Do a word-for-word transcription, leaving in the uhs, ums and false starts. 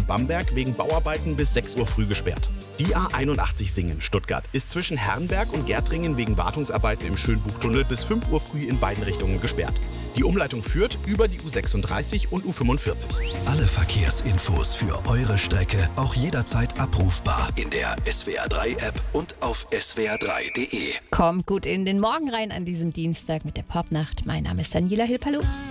Bamberg wegen Bauarbeiten bis sechs Uhr früh gesperrt. Die A einundachtzig Singen-Stuttgart ist zwischen Herrenberg und Gärtringen wegen Wartungsarbeiten im Schönbuchtunnel bis fünf Uhr früh in beiden Richtungen gesperrt. Die Umleitung führt über die U sechsunddreißig und U fünfundvierzig. Alle Verkehrsinfos für eure Strecke auch jederzeit abrufbar in der S W R drei App und auf S W R drei Punkt D E. Kommt gut in den Morgen rein an diesem Dienstag mit der Popnacht. Mein Name ist Daniela Hilpalo.